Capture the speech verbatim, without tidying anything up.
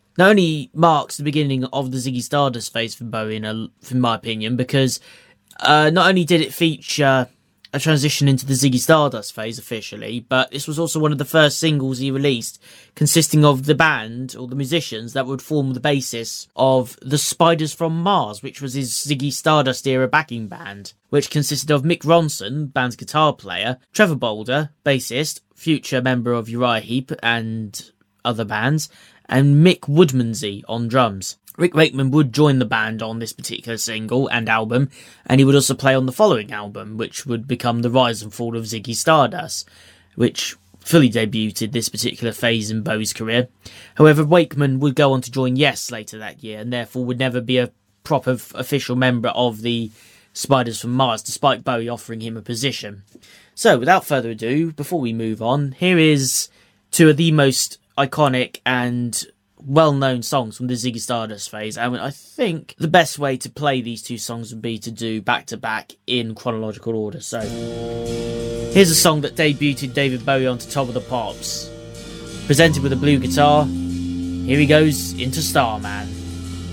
not only marks the beginning of the Ziggy Stardust phase for Bowie, in, a, in my opinion, because uh, not only did it feature a transition into the Ziggy Stardust phase officially, but this was also one of the first singles he released consisting of the band, or the musicians, that would form the basis of the Spiders from Mars, which was his Ziggy Stardust era backing band, which consisted of Mick Ronson, band's guitar player, Trevor Bolder, bassist, future member of Uriah Heep and other bands, and Mick Woodmansey on drums. Rick Wakeman would join the band on this particular single and album, and he would also play on the following album, which would become The Rise and Fall of Ziggy Stardust, which fully debuted this particular phase in Bowie's career. However, Wakeman would go on to join Yes later that year, and therefore would never be a proper official member of the Spiders from Mars, despite Bowie offering him a position. So, without further ado, before we move on, here is two of the most iconic and well-known songs from the Ziggy Stardust phase. I mean, I think the best way to play these two songs would be to do back-to-back in chronological order. So, here's a song that debuted David Bowie onto Top of the Pops. Presented with a blue guitar, here he goes into Starman.